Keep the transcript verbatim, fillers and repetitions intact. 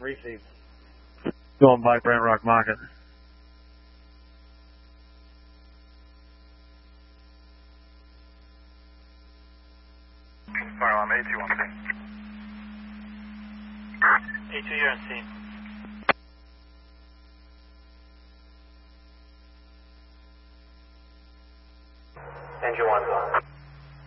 Received. Going by Brent Rock Market. Fire alarm A two on scene. A two, you're on scene. Engine one's on.